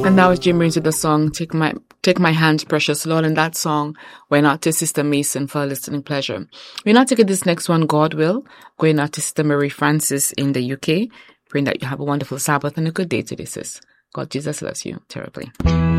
And that was Jim Reeves with the song Take My Hand, Precious Lord. And that song went out to Sister Mason for listening pleasure. We're now taking this next one, God Will, going out to Sister Marie Francis in the UK. Praying that you have a wonderful Sabbath and a good day today, sis. God Jesus loves you terribly.